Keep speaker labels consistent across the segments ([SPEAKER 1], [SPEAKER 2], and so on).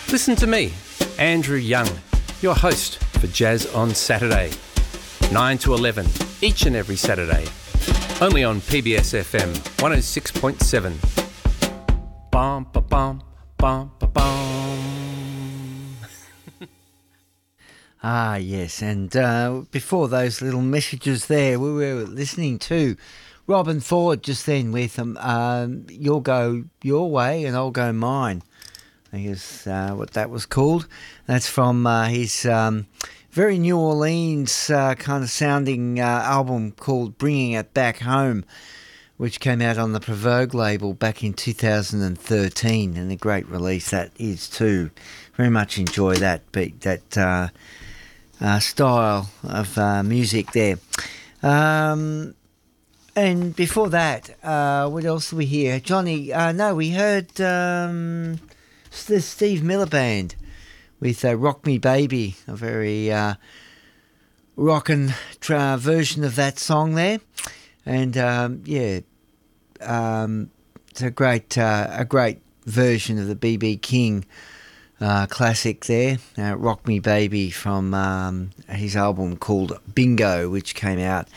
[SPEAKER 1] Listen to me, Andrew Young, your host for Jazz on Saturday, 9 to 11, each and every Saturday, only on PBS FM 106.7. Bum, ba, bum, bum, ba, bum.
[SPEAKER 2] Yes, and before those little messages there, we were listening to Robin Ford just then with You'll Go Your Way and I'll Go Mine. I guess what that was called. That's from his very New Orleans kind of sounding album called Bringing It Back Home, which came out on the Provogue label back in 2013, and a great release that is too. Very much enjoy that beat, that style of music there. And before that, what else did we hear? Johnny, we heard the Steve Miller Band with Rock Me Baby, a very rockin' version of that song there. And it's a great version of the B.B. King classic there, Rock Me Baby, from his album called Bingo, which came out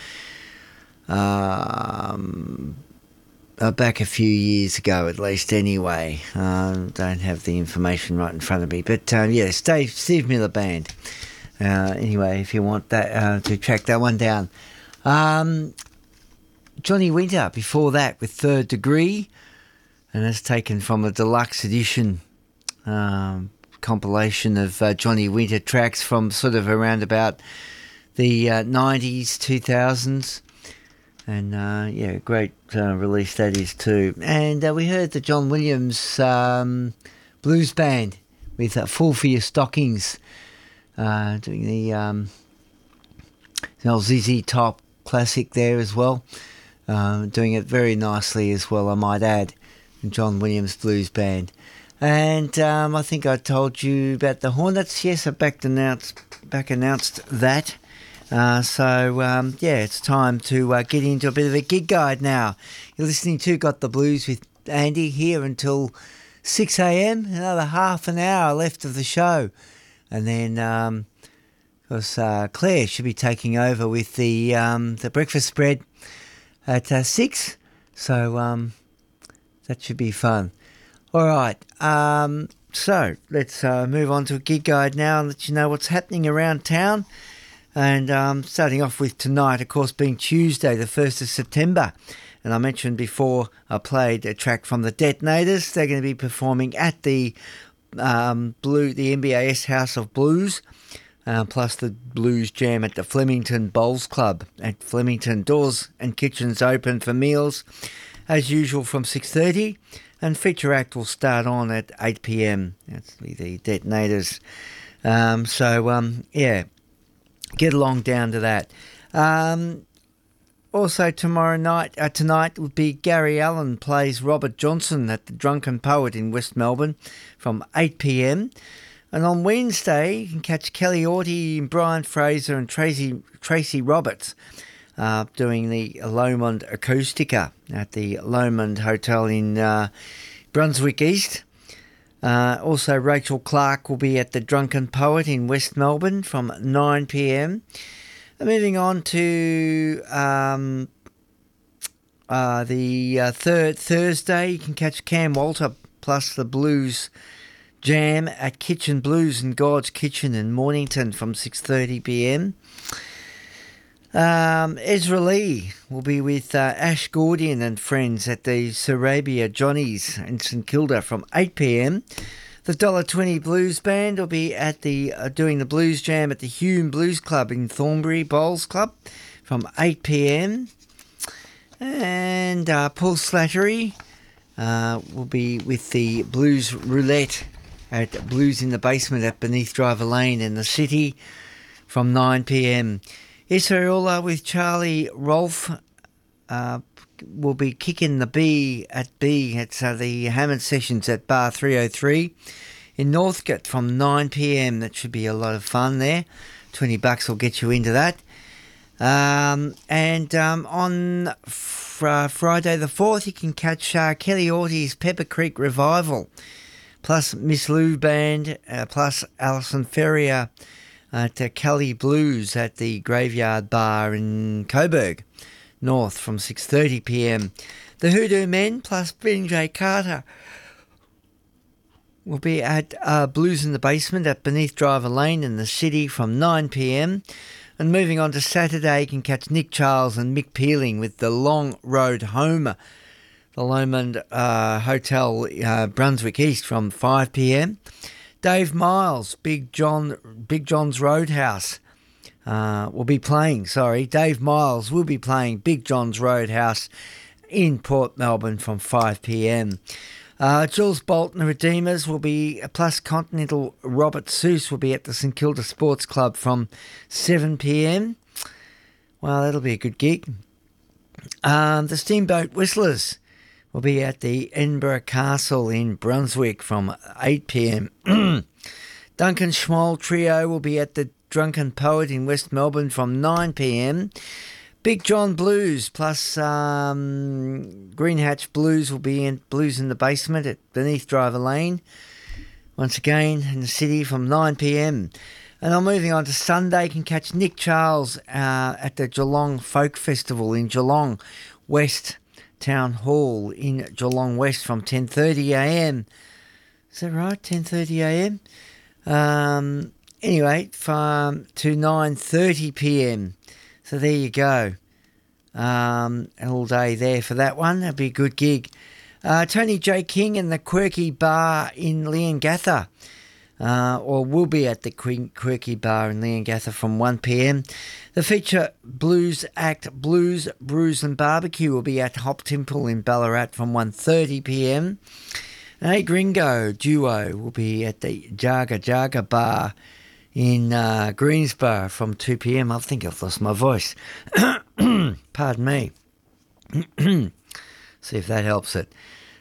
[SPEAKER 2] back a few years ago, at least anyway. Don't have the information right in front of me, but Steve Miller Band. Anyway, if you want that to track that one down. Johnny Winter before that with Third Degree, and that's taken from a deluxe edition compilation of Johnny Winter tracks from sort of around about the 90s, 2000s. And great release that is too. And we heard the John Williams Blues Band with Full for Your Stockings, doing the old ZZ Top classic there as well. Doing it very nicely as well, I might add, the John Williams Blues Band. And I think I told you about the Hornets. Yes, I back announced that. It's time to get into a bit of a gig guide now. You're listening to Got the Blues with Andy here until 6 a.m. Another half an hour left of the show. And then, Claire should be taking over with the breakfast spread at 6. So that should be fun. All right. So let's move on to a gig guide now and let you know what's happening around town. And starting off with tonight, of course, being Tuesday, the 1st of September. And I mentioned before I played a track from the Detonators. They're going to be performing at the MBAS House of Blues, plus the Blues Jam at the Flemington Bowls Club at Flemington. Doors and kitchens open for meals, as usual, from 6:30. And feature act will start on at 8 p.m. That's the Detonators. Get along down to that. Also tonight would be Gary Allen plays Robert Johnson at the Drunken Poet in West Melbourne from 8 p.m. And on Wednesday, you can catch Kelly Orty, Brian Fraser and Tracy Roberts doing the Lomond Acoustica at the Lomond Hotel in Brunswick East. Also, Rachel Clark will be at the Drunken Poet in West Melbourne from 9 p.m. Moving on to the third Thursday, you can catch Cam Walter plus the Blues Jam at Kitchen Blues and God's Kitchen in Mornington from 6:30 p.m. Ezra Lee will be with Ash Gordian and friends at the Sarabia Johnnies in St Kilda from 8 p.m. The $1.20 Blues Band will be at doing the Blues Jam at the Hume Blues Club in Thornbury Bowls Club from 8 p.m. And Paul Slattery will be with the Blues Roulette at Blues in the Basement at Beneath Driver Lane in the city from 9 p.m. Israel with Charlie Rolfe will be kicking the B at B. It's the Hammond Sessions at Bar 303 in Northcote from 9 p.m. That should be a lot of fun there. $20 will get you into that. On Friday the 4th, you can catch Kelly Orty's Pepper Creek Revival plus Miss Lou Band, plus Alison Ferrier at Cali Blues at the Graveyard Bar in Coburg North from 6:30 p.m. The Hoodoo Men plus Ben J. Carter will be at Blues in the Basement at Beneath Driver Lane in the city from 9 p.m. And moving on to Saturday, you can catch Nick Charles and Mick Peeling with the Long Road Home, the Lomond Hotel, Brunswick East from 5 p.m. Dave Miles, Big John's Roadhouse will be playing. Dave Miles will be playing Big John's Roadhouse in Port Melbourne from 5 p.m. Jules Bolton Redeemers will be, plus Continental Robert Seuss will be at the St Kilda Sports Club from 7 p.m. Well, that'll be a good gig. The Steamboat Whistlers will be at the Edinburgh Castle in Brunswick from 8 p.m. Duncan Schmoll Trio will be at the Drunken Poet in West Melbourne from 9 p.m. Big John Blues plus Green Hatch Blues will be in Blues in the Basement at Beneath Driver Lane, once again in the city from 9 p.m. And I'm moving on to Sunday. You can catch Nick Charles at the Geelong Folk Festival in Geelong West Town Hall in Geelong West from 10:30 a.m. Is that right? 10:30 a.m. Anyway, to 9:30 p.m. So there you go. All day there for that one. That'd be a good gig. Tony J. King and the Quirky Bar in Leongatha, or will be at the Quirky Bar in Leongatha from 1 p.m. The feature blues act Blues, Brews and Barbecue will be at Hop Temple in Ballarat from 1:30 p.m. And A Gringo Duo will be at the Jaga Jaga Bar in Greensborough from 2 p.m. I think I've lost my voice. Pardon me. See if that helps it.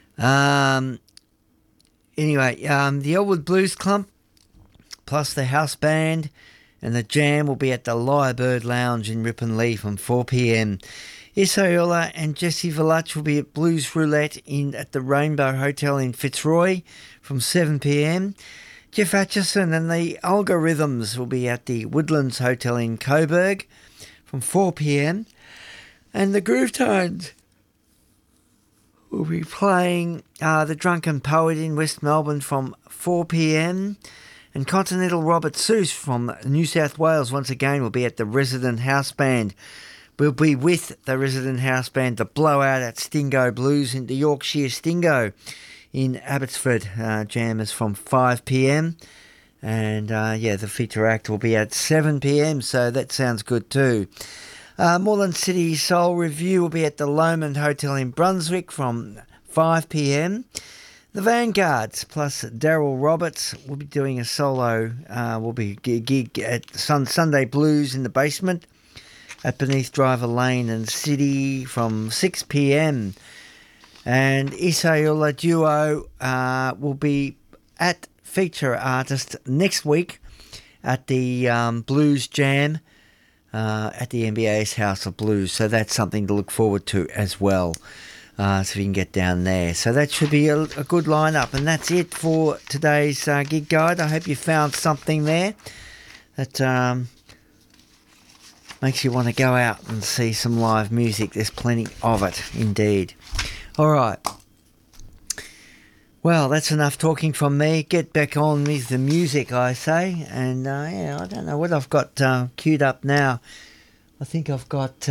[SPEAKER 2] Anyway, the Elwood Blues Club plus the House Band and the Jam will be at the Lyrebird Lounge in Ripponlea from 4 p.m. Isola and Jesse Velach will be at Blues Roulette at the Rainbow Hotel in Fitzroy from 7 p.m. Jeff Atchison and the Algorithms will be at the Woodlands Hotel in Coburg from 4 p.m. And the Groove Tones will be playing the Drunken Poet in West Melbourne from 4 p.m. And Continental Robert Seuss from New South Wales once again will be at the Resident House Band. We'll be with the Resident House Band, the Blowout at Stingo Blues in the Yorkshire Stingo in Abbotsford. Jammers from 5 p.m. And the feature act will be at 7 p.m. So that sounds good too. Moreland City Soul Review will be at the Lomond Hotel in Brunswick from 5 p.m. The Vanguards plus Daryl Roberts will be doing a solo, will be a gig at Sunday Blues in the Basement at Beneath Driver Lane and City from 6 p.m. And Isola Duo will be at feature artist next week at the Blues Jam at the NBA's House of Blues. So that's something to look forward to as well. So if you can get down there. So that should be a good lineup. And that's it for today's gig guide. I hope you found something there that makes you want to go out and see some live music. There's plenty of it, indeed. All right. Well, that's enough talking from me. Get back on with the music, I say. And, I don't know what I've got queued up now. I think I've got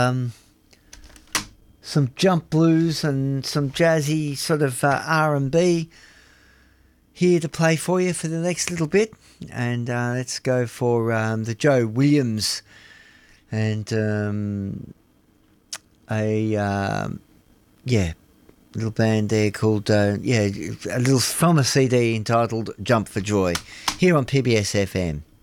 [SPEAKER 2] some jump blues and some jazzy sort of R&B here to play for you for the next little bit. And let's go for the Joe Williams and little band there called, a little from a CD entitled Jump for Joy, here on PBS FM.